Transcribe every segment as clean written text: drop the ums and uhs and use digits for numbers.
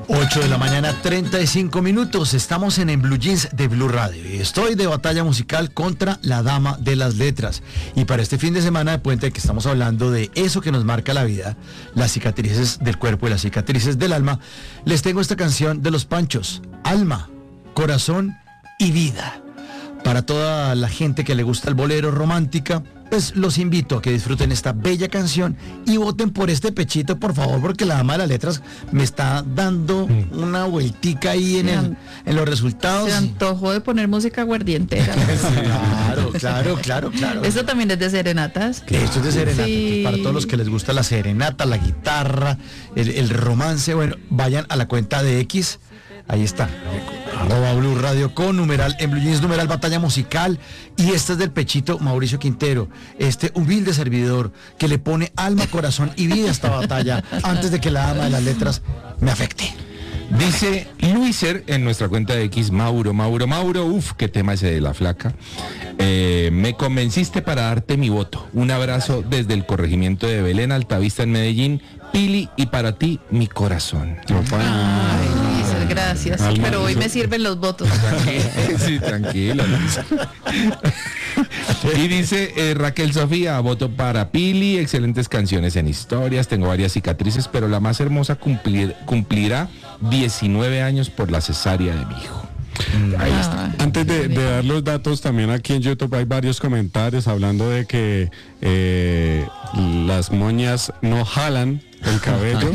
8 de la mañana, 35 minutos. Estamos en Blue Jeans de Blue Radio y estoy de batalla musical contra la dama de las letras. Y para este fin de semana de puente que estamos hablando de eso que nos marca la vida, las cicatrices del cuerpo y las cicatrices del alma, les tengo esta canción de Los Panchos, Alma, Corazón y Vida. Para toda la gente que le gusta el bolero romántica, pues los invito a que disfruten esta bella canción y voten por este pechito, por favor, porque la dama de las letras me está dando una vueltica ahí en los resultados. Se antojó de poner música aguardientera. Claro. Esto también es de serenatas. Esto es de serenata. Sí. Para todos los que les gusta la serenata, la guitarra, el romance, bueno, vayan a la cuenta de X. Ahí está, @Blue Radio con numeral, en Blue Jeans, numeral batalla musical. Y este es del pechito Mauricio Quintero, este humilde servidor que le pone alma, corazón y vida a esta batalla antes de que la dama de las letras me afecte. Dice Luiser en nuestra cuenta de X, Mauro, qué tema ese de la flaca. Me convenciste para darte mi voto. Un abrazo desde el corregimiento de Belén, Altavista en Medellín, Pili, y para ti, mi corazón. Ay, Luis, gracias. Pero hoy me sirven los votos. Sí, tranquilo. Y dice Raquel Sofía, voto para Pili, excelentes canciones en historias, tengo varias cicatrices, pero la más hermosa cumplirá 19 años por la cesárea de mi hijo. Ahí está. Antes de dar los datos, también aquí en YouTube hay varios comentarios hablando de que las moñas no jalan el cabello.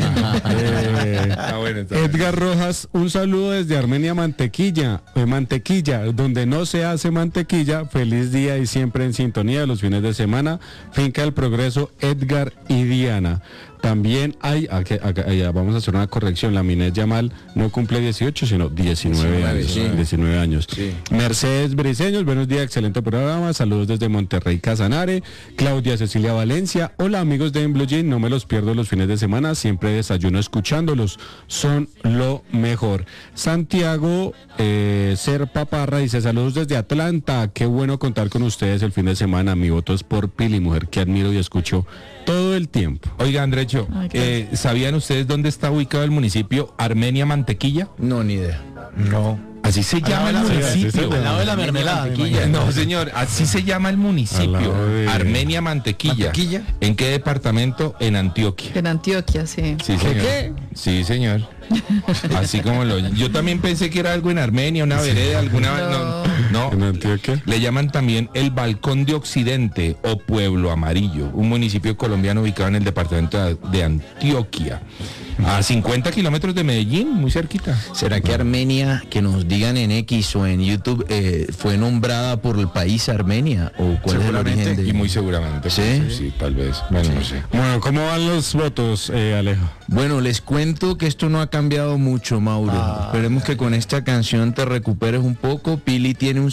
Edgar Rojas, un saludo desde Armenia, Mantequilla, donde no se hace mantequilla. Feliz día y siempre en sintonía de los fines de semana. Finca del Progreso, Edgar y Diana. También hay, vamos a hacer una corrección, la Minet Yamal no cumple 18, sino 19 años. Sí. 19 años. Sí. Mercedes Briceños, buenos días, excelente programa, saludos desde Monterrey, Casanare. Claudia Cecilia Valencia, hola amigos de Blue Jeans, no me los pierdo los fines de semana, siempre desayuno escuchándolos, son lo mejor. Santiago Serpa Parra dice, saludos desde Atlanta, qué bueno contar con ustedes el fin de semana, mi voto es por Pili, mujer que admiro y escucho todo el tiempo. Oiga, Andrecho, ¿sabían ustedes dónde está ubicado el municipio Armenia Mantequilla? No, ni idea. No. Así se llama el municipio. Al lado de la mermelada. No, señor, así se llama el municipio. Armenia Mantequilla. ¿Mantequilla? ¿En qué departamento? En Antioquia. En Antioquia, sí. Sí, señor. ¿Qué? Sí, señor. Así como yo también pensé que era algo en Armenia, una vereda, alguna. No. ¿En Antioquia? Le llaman también el Balcón de Occidente o Pueblo Amarillo, un municipio colombiano ubicado en el departamento de Antioquia, a 50 kilómetros de Medellín, muy cerquita. ¿Será que Armenia, que nos digan en X o en YouTube, fue nombrada por el país Armenia? ¿O cuál es el origen de...? Y muy seguramente. ¿Sí? Sí, tal vez. Bueno, no sé. Bueno, ¿cómo van los votos, Alejo? Bueno, les cuento que esto no ha cambiado mucho, Mauro. Esperemos que con esta canción te recuperes un poco. Pili tiene un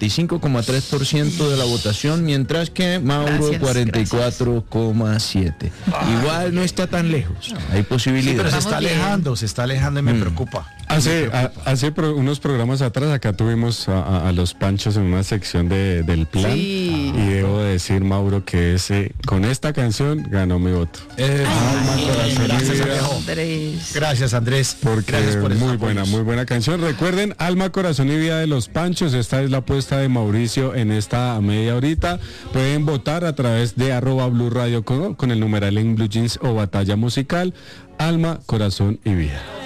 55,3% de la votación, mientras que Mauro 44,7%. Igual no está tan lejos. Hay posibilidades. Pero se Vamos está alejando y me preocupa. Hace unos programas atrás acá tuvimos a los Panchos en una sección del plan. Sí. Y debo decir, Mauro, que con esta canción ganó mi voto. Gracias, Alejo. Andrés. Gracias, Andrés. Porque Gracias por esos muy apoyos. buena canción. Recuerden, Alma, Corazón y Vida de los Panchos. Esta es la apuesta de Mauricio en esta media horita. Pueden votar a través de @Blue Radio con el numeral en Blue Jeans o Batalla Musical. Alma, Corazón y Vida.